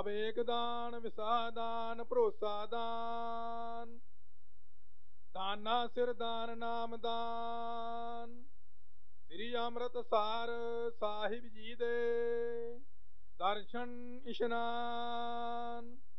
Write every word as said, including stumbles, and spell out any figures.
ਸਭ ਏਕ ਦਾਨ ਵਿਸਾ ਦਾਨ ਭਰੋਸਾ ਦਾਨ ਦਾਨਾ ਸਿਰ ਦਾਨ ਨਾਮ ਦਾਨ। ਸ੍ਰੀ ਅੰਮ੍ਰਿਤਸਰ ਸਾਹਿਬ ਜੀ ਦੇ ਦਰਸ਼ਨ ਇਸ਼ਨਾਨ।